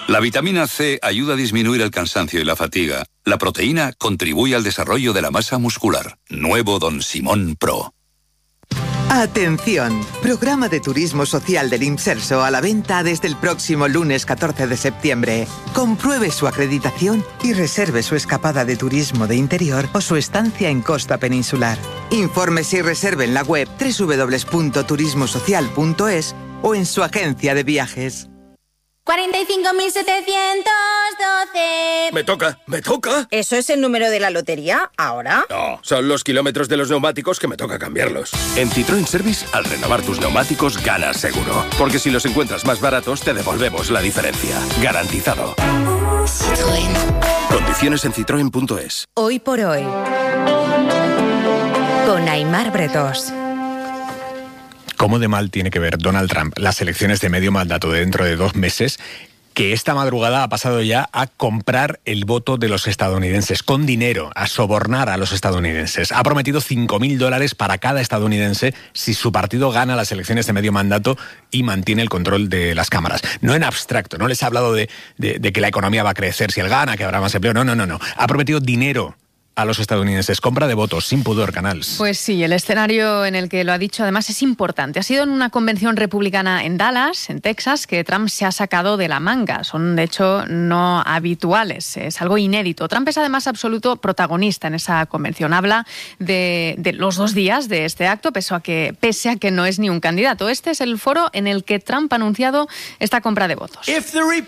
La vitamina C ayuda a disminuir el cansancio y la fatiga. La proteína contribuye al desarrollo de la masa muscular. Nuevo Don Simón Pro. Atención, programa de turismo social del Imserso a la venta desde el próximo lunes 14 de septiembre. Compruebe su acreditación y reserve su escapada de turismo de interior o su estancia en costa peninsular. Infórmese y reserve en la web www.turismosocial.es o en su agencia de viajes. 45.712. Me toca. ¿Eso es el número de la lotería ahora? No, son los kilómetros de los neumáticos que me toca cambiarlos. En Citroën Service, al renovar tus neumáticos, ganas seguro. Porque si los encuentras más baratos, te devolvemos la diferencia. Garantizado. Citroën. Condiciones en citroen.es. Hoy por hoy, con Aimar Bretós. ¿Cómo de mal tiene que ver Donald Trump las elecciones de medio mandato de dentro de 2 meses, que esta madrugada ha pasado ya a comprar el voto de los estadounidenses con dinero, a sobornar a los estadounidenses? Ha prometido $5.000 para cada estadounidense si su partido gana las elecciones de medio mandato y mantiene el control de las cámaras. No en abstracto, no les ha hablado de que la economía va a crecer si él gana, que habrá más empleo. No. Ha prometido dinero a los estadounidenses. Compra de votos, sin pudor, Canals. Pues sí, el escenario en el que lo ha dicho además es importante. Ha sido en una convención republicana en Dallas, en Texas, que Trump se ha sacado de la manga. Son, de hecho, no habituales. Es algo inédito. Trump es además absoluto protagonista en esa convención. Habla de los 2 días de este acto, pese a que no es ni un candidato. Este es el foro en el que Trump ha anunciado esta compra de votos. Si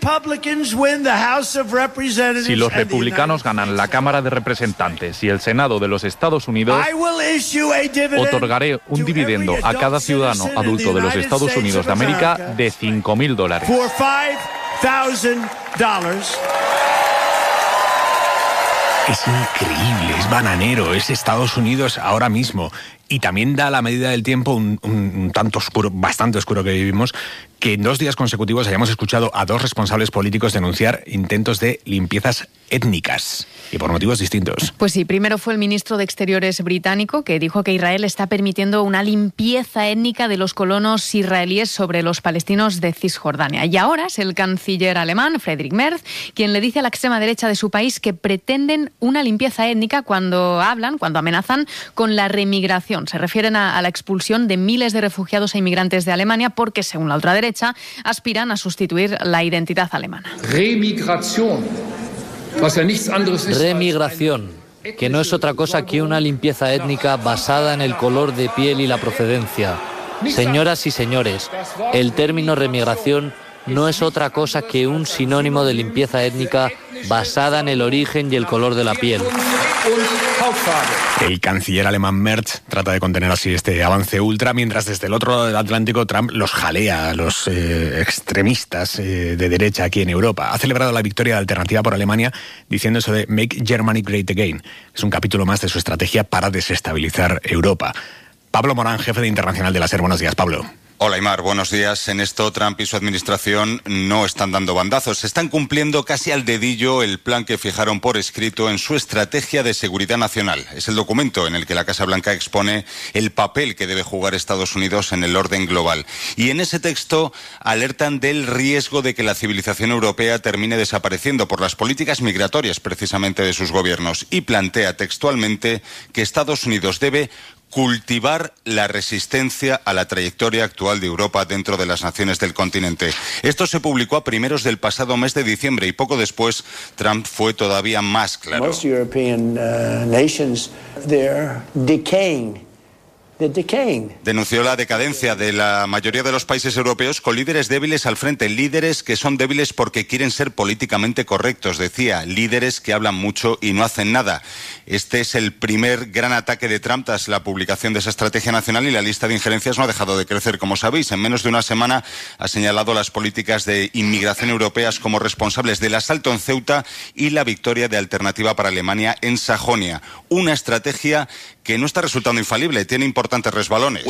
los republicanos ganan la Cámara de Representantes y el Senado de los Estados Unidos, otorgaré un dividendo a cada ciudadano adulto de los Estados Unidos de América de $5.000. Es increíble, es bananero, es Estados Unidos ahora mismo. Y también da la medida del tiempo un tanto oscuro, bastante oscuro que vivimos, que en 2 días consecutivos hayamos escuchado a 2 responsables políticos denunciar intentos de limpiezas étnicas, y por motivos distintos. Pues sí, primero fue el ministro de Exteriores británico, que dijo que Israel está permitiendo una limpieza étnica de los colonos israelíes sobre los palestinos de Cisjordania. Y ahora es el canciller alemán, Friedrich Merz, quien le dice a la extrema derecha de su país que pretenden una limpieza étnica cuando amenazan con la remigración. Se refieren a la expulsión de miles de refugiados e inmigrantes de Alemania porque, según la ultraderecha, aspiran a sustituir la identidad alemana. Remigración, que no es otra cosa que una limpieza étnica basada en el color de piel y la procedencia. Señoras y señores, el término remigración no es otra cosa que un sinónimo de limpieza étnica basada en el origen y el color de la piel. El canciller alemán Merz trata de contener así este avance ultra, mientras desde el otro lado del Atlántico Trump los jalea a los extremistas de derecha aquí en Europa. Ha celebrado la victoria de Alternativa por Alemania diciendo eso de Make Germany Great Again. Es un capítulo más de su estrategia para desestabilizar Europa. Pablo Morán, jefe de Internacional de la SER. Buenos días, Pablo. Hola, Aimar, buenos días. En esto, Trump y su administración no están dando bandazos. Están cumpliendo casi al dedillo el plan que fijaron por escrito en su estrategia de seguridad nacional. Es el documento en el que la Casa Blanca expone el papel que debe jugar Estados Unidos en el orden global. Y en ese texto alertan del riesgo de que la civilización europea termine desapareciendo por las políticas migratorias, precisamente, de sus gobiernos. Y plantea textualmente que Estados Unidos debe cultivar la resistencia a la trayectoria actual de Europa dentro de las naciones del continente. Esto se publicó a primeros del pasado mes de diciembre y poco después Trump fue todavía más claro. Most European nations, they're decaying. Denunció la decadencia de la mayoría de los países europeos con líderes débiles al frente, líderes que son débiles porque quieren ser políticamente correctos, decía, líderes que hablan mucho y no hacen nada. Este es el primer gran ataque de Trump tras la publicación de esa estrategia nacional y la lista de injerencias no ha dejado de crecer, como sabéis. En menos de una semana ha señalado las políticas de inmigración europeas como responsables del asalto en Ceuta y la victoria de Alternativa para Alemania en Sajonia. Una estrategia que no está resultando infalible, tiene importantes resbalones.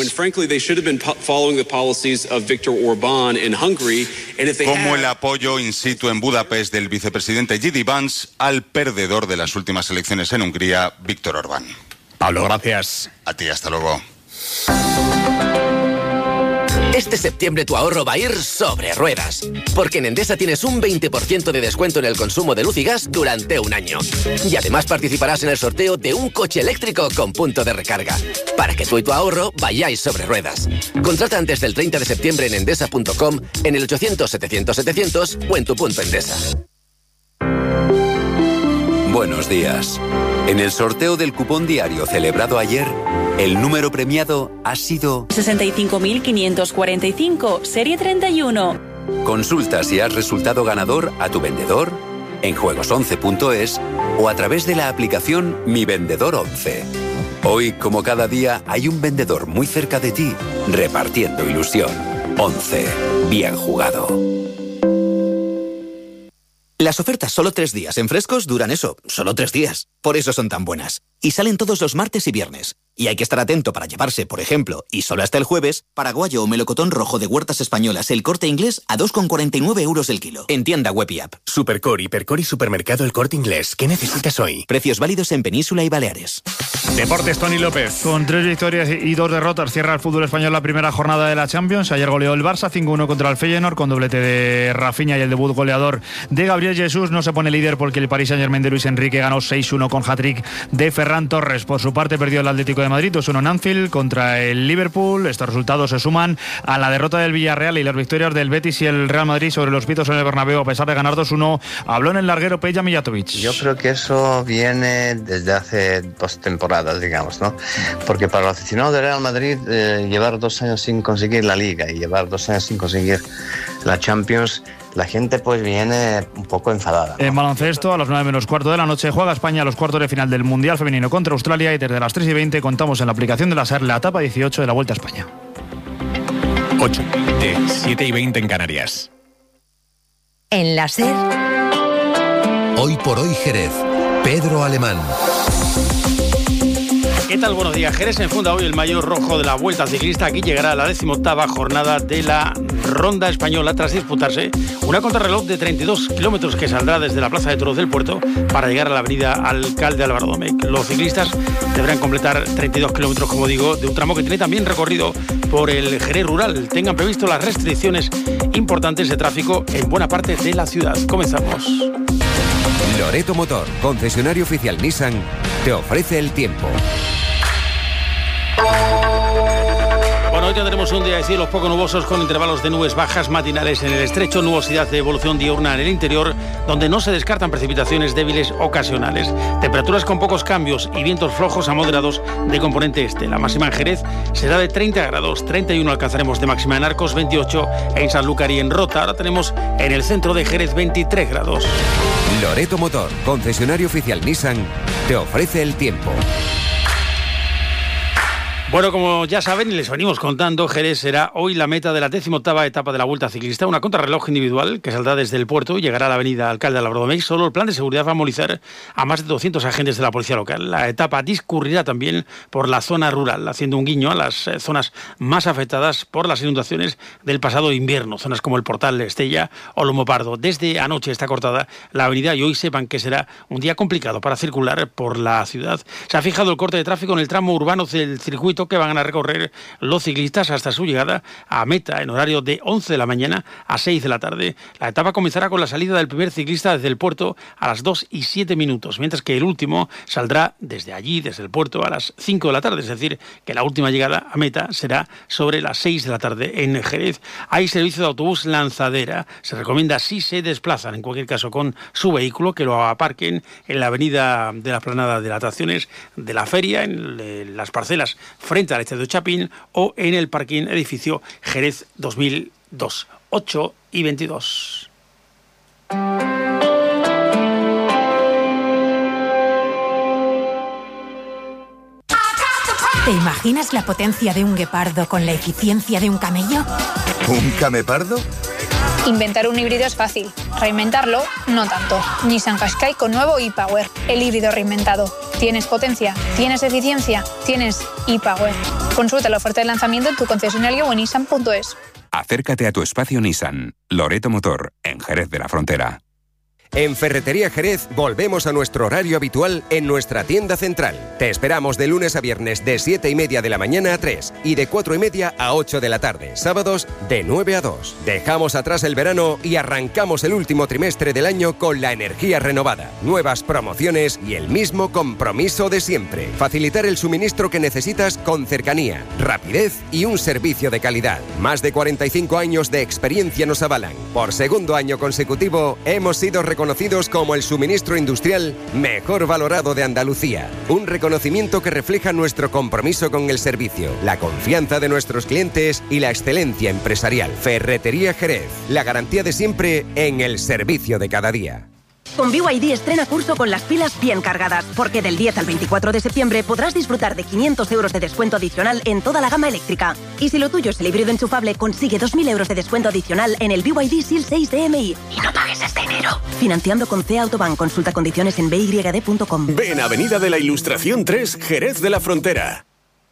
Como el apoyo in situ en Budapest del vicepresidente J.D. Vance al perdedor de las últimas elecciones en Hungría, Viktor Orbán. Pablo, gracias. A ti, hasta luego. Este septiembre tu ahorro va a ir sobre ruedas. Porque en Endesa tienes un 20% de descuento en el consumo de luz y gas durante un año. Y además participarás en el sorteo de un coche eléctrico con punto de recarga. Para que tú y tu ahorro vayáis sobre ruedas. Contrata antes del 30 de septiembre en endesa.com, en el 800-700-700 o en tu punto Endesa. Buenos días. En el sorteo del cupón diario celebrado ayer, el número premiado ha sido 65.545, serie 31. Consulta si has resultado ganador a tu vendedor, en juegos11.es o a través de la aplicación Mi Vendedor 11. Hoy, como cada día, hay un vendedor muy cerca de ti, repartiendo ilusión. 11. Bien jugado. Las ofertas solo 3 días en Frescos duran eso, solo 3 días. Por eso son tan buenas. Y salen todos los martes y viernes. Y hay que estar atento para llevarse, por ejemplo, y solo hasta el jueves, paraguayo o melocotón rojo de Huertas Españolas El Corte Inglés a 2,49 euros el kilo. En tienda web y app. Supercor, Hipercor y Supermercado El Corte Inglés. ¿Qué necesitas hoy? Precios válidos en Península y Baleares. Deportes, Tony López. Con 3 victorias y 2 derrotas cierra el fútbol español la primera jornada de la Champions. Ayer goleó el Barça 5-1 contra el Feyenoord con doblete de Rafinha y el debut goleador de Gabriel Jesús. No se pone líder porque el Paris Saint-Germain de Luis Enrique ganó 6-1 con hat-trick de Ferran Torres. Por su parte perdió el Atlético de Madrid 2-1 en Anfield contra el Liverpool. Estos resultados se suman a la derrota del Villarreal y las victorias del Betis y el Real Madrid sobre los pitos en el Bernabéu a pesar de ganar 2-1. Habló en el larguero Peja Mijatovic. Yo creo que eso viene desde hace 2 temporadas, digamos, ¿no? Porque para los aficionados del Real Madrid llevar 2 años sin conseguir la Liga y llevar 2 años sin conseguir la Champions, la gente pues viene un poco enfadada, ¿no? En baloncesto, a las 9:15 de la noche, juega España los cuartos de final del Mundial Femenino contra Australia y desde las 3:20 contamos en la aplicación de la SER la etapa 18 de la Vuelta a España. 8, de 7:20 en Canarias. En la SER. Hoy por hoy Jerez. Pedro Alemán. ¿Qué tal? Buenos días. Jerez enfunda hoy el maillot rojo de la Vuelta Ciclista. Aquí llegará la 18ª jornada de la Ronda Española tras disputarse una contrarreloj de 32 kilómetros que saldrá desde la Plaza de Toros del Puerto para llegar a la avenida Alcalde Álvaro Domecq. Los ciclistas deberán completar 32 kilómetros, como digo, de un tramo que tiene también recorrido por el Jerez rural. Tengan previsto las restricciones importantes de tráfico en buena parte de la ciudad. Comenzamos. Loreto Motor, concesionario oficial Nissan, te ofrece el tiempo. Bueno, hoy tendremos un día de cielos poco nubosos con intervalos de nubes bajas matinales en el estrecho, nubosidad de evolución diurna en el interior, donde no se descartan precipitaciones débiles ocasionales. Temperaturas con pocos cambios y vientos flojos a moderados de componente este. La máxima en Jerez será de 30 grados, 31 alcanzaremos de máxima en Arcos, 28 en Sanlúcar y en Rota. Ahora tenemos en el centro de Jerez 23 grados. Loreto Motor, concesionario oficial Nissan, te ofrece el tiempo. Bueno, como ya saben y les venimos contando, Jerez será hoy la meta de la 18ª etapa de la Vuelta Ciclista, una contrarreloj individual que saldrá desde el puerto y llegará a la avenida Alcalde Álvaro Domecq. Solo el plan de seguridad va a movilizar a más de 200 agentes de la policía local. La etapa discurrirá también por la zona rural, haciendo un guiño a las zonas más afectadas por las inundaciones del pasado invierno, zonas como el Portal, Estella o Lomo Pardo. Desde anoche está cortada la avenida y hoy sepan que será un día complicado para circular por la ciudad. Se ha fijado el corte de tráfico en el tramo urbano del circuito que van a recorrer los ciclistas hasta su llegada a meta en horario de 11 de la mañana a 6 de la tarde. La etapa comenzará con la salida del primer ciclista desde el puerto a las 2:07, mientras que el último saldrá desde allí, desde el puerto, a las 5 de la tarde, es decir, que la última llegada a meta será sobre las 6 de la tarde en Jerez. Hay servicio de autobús lanzadera. Se recomienda, si se desplazan, en cualquier caso con su vehículo, que lo aparquen en la avenida de la Explanada de las Atracciones de la Feria, en las parcelas frente al de Chapín o en el parking edificio Jerez 2002, 8:22. ¿Te imaginas la potencia de un guepardo con la eficiencia de un camello? ¿Un camepardo? Inventar un híbrido es fácil, reinventarlo no tanto. Nissan Qashqai con nuevo e-Power, el híbrido reinventado. Tienes potencia, tienes eficiencia, tienes e-Power. Consulta la oferta de lanzamiento en tu concesionario o en nissan.es. Acércate a tu espacio Nissan. Loreto Motor, en Jerez de la Frontera. En Ferretería Jerez volvemos a nuestro horario habitual en nuestra tienda central. Te esperamos de lunes a viernes de 7:30 de la mañana a 3 y de 4:30 a 8 de la tarde. Sábados de 9 a 2. Dejamos atrás el verano y arrancamos el último trimestre del año con la energía renovada, nuevas promociones y el mismo compromiso de siempre. Facilitar el suministro que necesitas con cercanía, rapidez y un servicio de calidad. Más de 45 años de experiencia nos avalan. Por segundo año consecutivo hemos sido reconocidos como el suministro industrial mejor valorado de Andalucía. Un reconocimiento que refleja nuestro compromiso con el servicio, la confianza de nuestros clientes y la excelencia empresarial. Ferretería Jerez, la garantía de siempre en el servicio de cada día. Con BYD estrena curso con las pilas bien cargadas, porque del 10 al 24 de septiembre podrás disfrutar de 500 euros de descuento adicional en toda la gama eléctrica. Y si lo tuyo es el híbrido enchufable, consigue 2.000 euros de descuento adicional en el BYD Seal 6 DMI. Y no pagues este enero. Financiando con CEA Autobank. Consulta condiciones en byd.com. Ven a Avenida de la Ilustración 3, Jerez de la Frontera.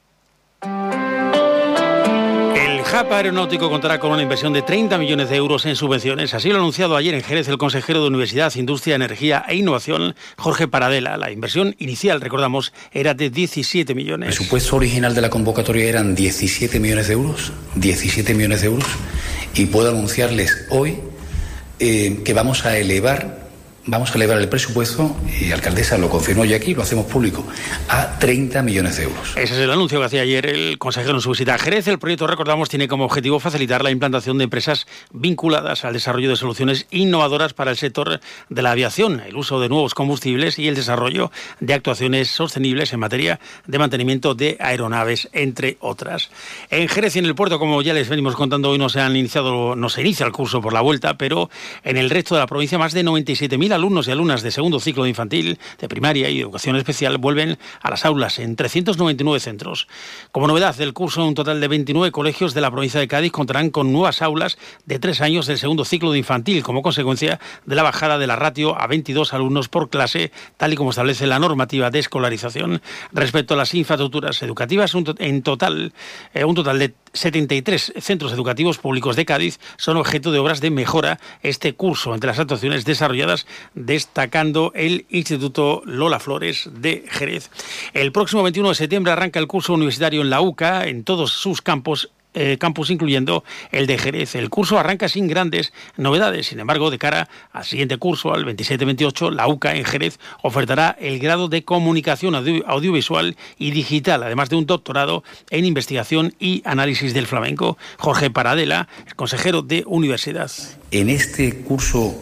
El hub aeronáutico contará con una inversión de 30 millones de euros en subvenciones. Así lo ha anunciado ayer en Jerez el consejero de Universidad, Industria, Energía e Innovación, Jorge Paradela. La inversión inicial, recordamos, era de 17 millones. El presupuesto original de la convocatoria eran 17 millones de euros. 17 millones de euros. Y puedo anunciarles hoy que vamos a elevar el presupuesto, y alcaldesa lo confirmó ya aquí, lo hacemos público, a 30 millones de euros. Ese es el anuncio que hacía ayer el consejero en su visita a Jerez. El proyecto, recordamos, tiene como objetivo facilitar la implantación de empresas vinculadas al desarrollo de soluciones innovadoras para el sector de la aviación, el uso de nuevos combustibles y el desarrollo de actuaciones sostenibles en materia de mantenimiento de aeronaves, entre otras. En Jerez y en el puerto, como ya les venimos contando, hoy no se inicia el curso por la vuelta, pero en el resto de la provincia más de 97.000 alumnos y alumnas de segundo ciclo de infantil, de primaria y educación especial vuelven a las aulas en 399 centros. Como novedad del curso, un total de 29 colegios de la provincia de Cádiz contarán con nuevas aulas de 3 años del segundo ciclo de infantil, como consecuencia de la bajada de la ratio a 22 alumnos por clase, tal y como establece la normativa de escolarización. Respecto a las infraestructuras educativas, un total de 73 centros educativos públicos de Cádiz son objeto de obras de mejora este curso, entre las actuaciones desarrolladas destacando el Instituto Lola Flores de Jerez. El próximo 21 de septiembre arranca el curso universitario en la UCA, en todos sus campus, incluyendo el de Jerez. El curso arranca sin grandes novedades. Sin embargo, de cara al siguiente curso, al 27-28, la UCA en Jerez ofertará el grado de Comunicación Audiovisual y Digital, además de un doctorado en Investigación y Análisis del Flamenco. Jorge Paradela, el consejero de Universidad. En este curso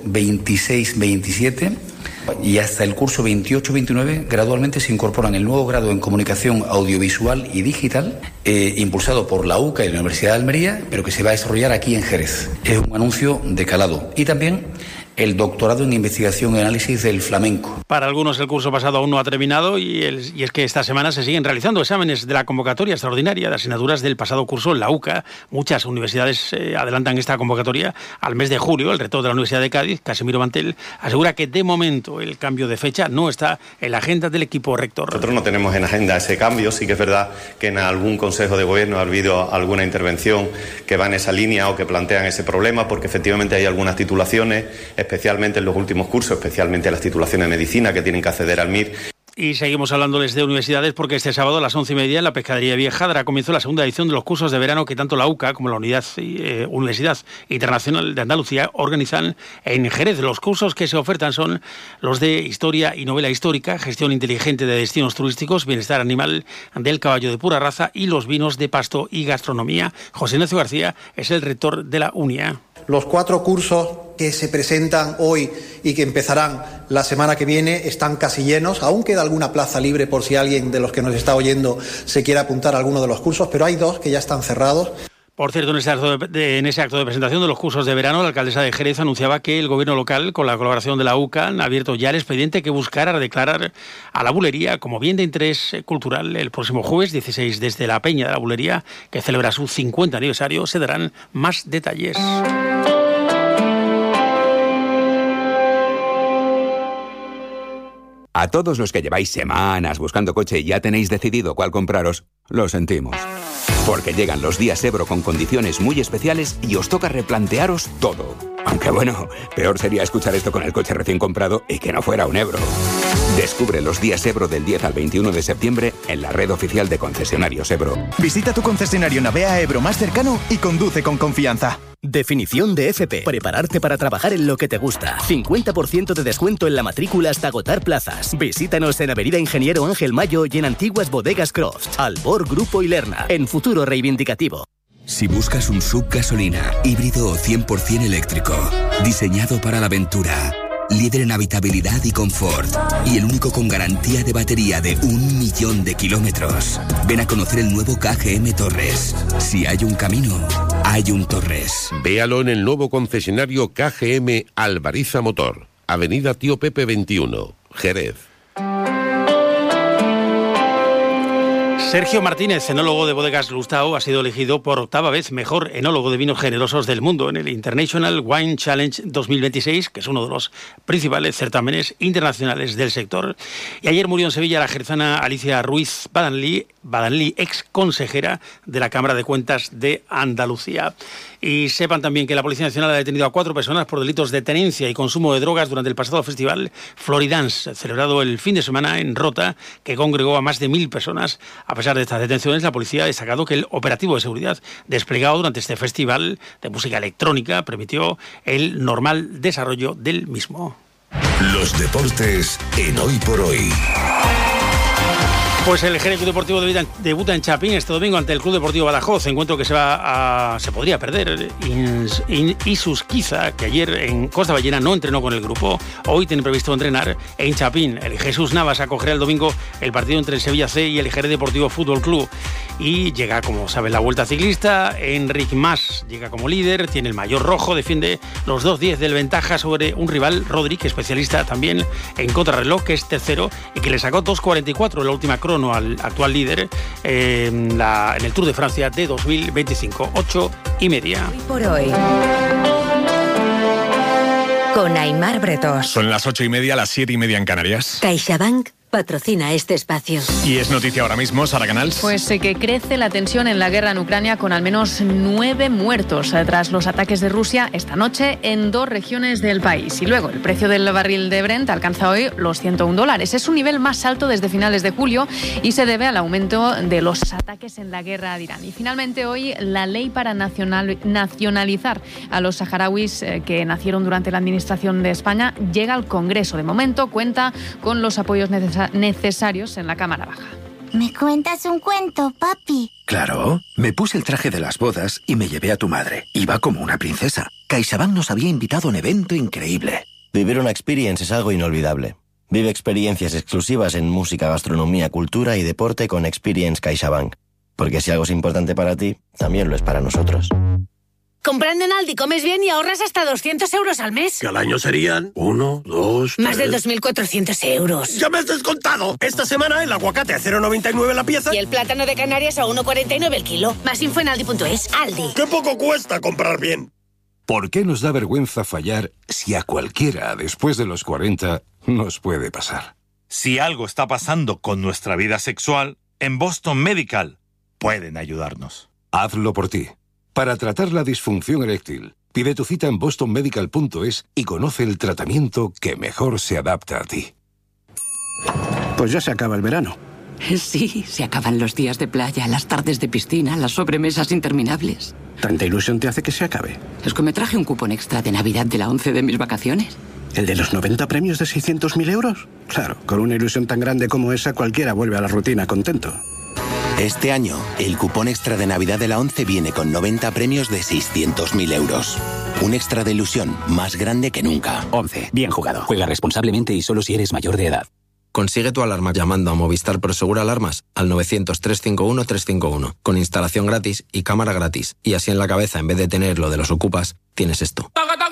26-27 y hasta el curso 28-29 gradualmente se incorporan el nuevo grado en Comunicación Audiovisual y Digital, impulsado por la UCA y la Universidad de Almería, pero que se va a desarrollar aquí en Jerez. Es un anuncio de calado. Y también el doctorado en Investigación y Análisis del Flamenco. Para algunos el curso pasado aún no ha terminado y es que esta semana se siguen realizando exámenes de la convocatoria extraordinaria de asignaturas del pasado curso en la UCA. Muchas universidades adelantan esta convocatoria al mes de julio. El rector de la Universidad de Cádiz, Casimiro Mantel, asegura que de momento el cambio de fecha no está en la agenda del equipo rector. Nosotros no tenemos en agenda ese cambio. Sí que es verdad que en algún consejo de gobierno ha habido alguna intervención que va en esa línea o que plantean ese problema, porque efectivamente hay algunas titulaciones, especialmente en los últimos cursos, especialmente las titulaciones de medicina que tienen que acceder al MIR. Y seguimos hablándoles de universidades porque este sábado a las 11:30 en la Pescadería Vieja dará comienzo la segunda edición de los cursos de verano que tanto la UCA como la Universidad Internacional de Andalucía organizan en Jerez. Los cursos que se ofertan son los de Historia y Novela Histórica, Gestión Inteligente de Destinos Turísticos, Bienestar Animal del Caballo de Pura Raza y los Vinos de Pasto y Gastronomía. José Ignacio García es el rector de la UNIA. Los 4 cursos que se presentan hoy y que empezarán la semana que viene están casi llenos. Aún queda alguna plaza libre por si alguien de los que nos está oyendo se quiere apuntar a alguno de los cursos, pero hay 2 que ya están cerrados. Por cierto, en ese acto de presentación de los cursos de verano, la alcaldesa de Jerez anunciaba que el gobierno local, con la colaboración de la UCA, han abierto ya el expediente que buscará declarar a la Bulería como bien de interés cultural. El próximo jueves 16, desde la Peña de la Bulería, que celebra su 50 aniversario, se darán más detalles. A todos los que lleváis semanas buscando coche y ya tenéis decidido cuál compraros, lo sentimos. Porque llegan los días Ebro con condiciones muy especiales y os toca replantearos todo. Aunque bueno, peor sería escuchar esto con el coche recién comprado y que no fuera un Ebro. Descubre los días Ebro del 10 al 21 de septiembre en la red oficial de concesionarios Ebro. Visita tu concesionario Navea Ebro más cercano y conduce con confianza. Definición de FP. Prepararte para trabajar en lo que te gusta. 50% de descuento en la matrícula hasta agotar plazas. Visítanos en Avenida Ingeniero Ángel Mayo y en antiguas bodegas Croft, Albor, Grupo y Lerna. En Futuro Reivindicativo. Si buscas un SUV gasolina, híbrido o 100% eléctrico, diseñado para la aventura, líder en habitabilidad y confort, y el único con garantía de batería de 1.000.000 de kilómetros, ven a conocer el nuevo KGM Torres. Si hay un camino, hay un Torres. Véalo en el nuevo concesionario KGM Alvariza Motor, Avenida Tío Pepe 21, Jerez. Sergio Martínez, enólogo de Bodegas Lustau, ha sido elegido por 8ª vez mejor enólogo de vinos generosos del mundo en el International Wine Challenge 2026, que es uno de los principales certámenes internacionales del sector. Y ayer murió en Sevilla la jerezana Alicia Ruiz Badanlí, ex consejera de la Cámara de Cuentas de Andalucía. Y sepan también que la Policía Nacional ha detenido a 4 personas por delitos de tenencia y consumo de drogas durante el pasado festival Floridance, celebrado el fin de semana en Rota, que congregó a más de 1.000 personas. A pesar de estas detenciones, la policía ha destacado que el operativo de seguridad desplegado durante este festival de música electrónica permitió el normal desarrollo del mismo. Los deportes en Hoy por Hoy. Pues el Jerez Club Deportivo debuta en Chapín este domingo ante el Club Deportivo Badajoz, encuentro que se podría perder. Isusquiza, que ayer en Costa Ballena no entrenó con el grupo, hoy tiene previsto entrenar en Chapín. El Jesús Navas acogerá el domingo el partido entre el Sevilla C y el Jerez Deportivo Fútbol Club. Y llega, como saben, la Vuelta Ciclista. Enric Mas llega como líder, tiene el maillot rojo, defiende los 2:10 del ventaja sobre un rival, Rodri, especialista también en contrarreloj, que es tercero y que le sacó 2:44 en la última crono al actual líder en el Tour de Francia de 2025, 8:30. Hoy por hoy, con Aimar Bretos. Son las 8:30, las 7:30 en Canarias. CaixaBank patrocina este espacio. Y es noticia ahora mismo, Sara Canals. Pues que crece la tensión en la guerra en Ucrania con al menos 9 muertos tras los ataques de Rusia esta noche en 2 regiones del país. Y luego el precio del barril de Brent alcanza hoy los $101. Es un nivel más alto desde finales de julio y se debe al aumento de los ataques en la guerra de Irán. Y finalmente hoy la ley para nacionalizar a los saharauis que nacieron durante la administración de España llega al Congreso. De momento cuenta con los apoyos necesarios en la Cámara Baja. ¿Me cuentas un cuento, papi? Claro, me puse el traje de las bodas y me llevé a tu madre. Iba como una princesa. CaixaBank nos había invitado a un evento increíble. Vivir una experience es algo inolvidable. Vive experiencias exclusivas en música, gastronomía, cultura y deporte con Experience CaixaBank. Porque si algo es importante para ti, también lo es para nosotros. Comprando en Aldi comes bien y ahorras hasta 200 euros al mes. Que al año serían 1, 2, 3... Más de 2.400 euros. ¡Ya me has descontado! Esta semana el aguacate a 0,99 la pieza. Y el plátano de Canarias a 1,49 el kilo. Más info en aldi.es. Aldi. ¡Qué poco cuesta comprar bien! ¿Por qué nos da vergüenza fallar si a cualquiera después de los 40 nos puede pasar? Si algo está pasando con nuestra vida sexual, en Boston Medical pueden ayudarnos. Hazlo por ti. Para tratar la disfunción eréctil, pide tu cita en bostonmedical.es y conoce el tratamiento que mejor se adapta a ti. Pues ya se acaba el verano. Sí, se acaban los días de playa, las tardes de piscina, las sobremesas interminables. ¿Tanta ilusión te hace que se acabe? Es que me traje un cupón extra de Navidad de la 11 de mis vacaciones. ¿El de los 90 premios de 600.000 euros? Claro, con una ilusión tan grande como esa, cualquiera vuelve a la rutina contento. Este año, el cupón extra de Navidad de la 11 viene con 90 premios de 600.000 euros. Un extra de ilusión más grande que nunca. 11. Bien jugado. Juega responsablemente y solo si eres mayor de edad. Consigue tu alarma llamando a Movistar Prosegur Alarmas al 900-351-351, con instalación gratis y cámara gratis. Y así en la cabeza, en vez de tener lo de los ocupas, tienes esto.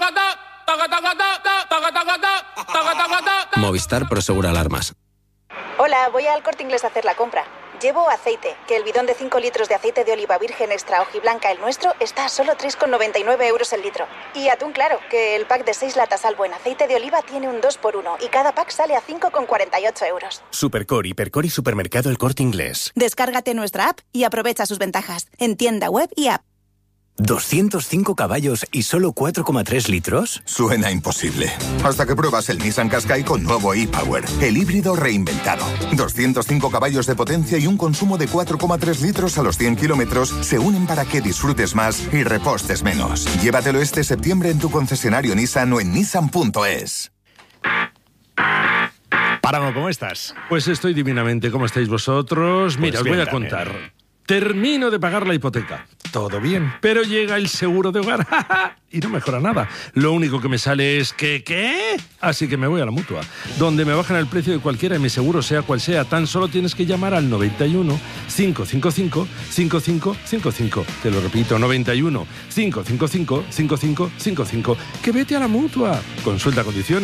Movistar Prosegur Alarmas. Hola, voy al Corte Inglés a hacer la compra. Llevo aceite, que el bidón de 5 litros de aceite de oliva virgen extra hojiblanca, el nuestro, está a solo 3,99 euros el litro. Y atún claro, que el pack de 6 latas al buen aceite de oliva tiene un 2x1 y cada pack sale a 5,48 euros. Supercor, Hipercor y Supermercado El Corte Inglés. Descárgate nuestra app y aprovecha sus ventajas en tienda web y app. ¿205 caballos y solo 4,3 litros? Suena imposible. Hasta que pruebas el Nissan Qashqai con nuevo e-Power, el híbrido reinventado. 205 caballos de potencia y un consumo de 4,3 litros a los 100 kilómetros se unen para que disfrutes más y repostes menos. Llévatelo este septiembre en tu concesionario Nissan o en nissan.es. Páramo, ¿cómo estás? Pues estoy divinamente. ¿Cómo estáis vosotros? Mira, os voy a contar. Termino de pagar la hipoteca. Todo bien. Pero llega el seguro de hogar y no mejora nada. Lo único que me sale es que ¿qué? Así que me voy a la Mutua, donde me bajan el precio de cualquiera de mi seguro, sea cual sea. Tan solo tienes que llamar al 91 555 5555. Te lo repito, 91 555 5555. Que vete a la Mutua. Consulta condiciones.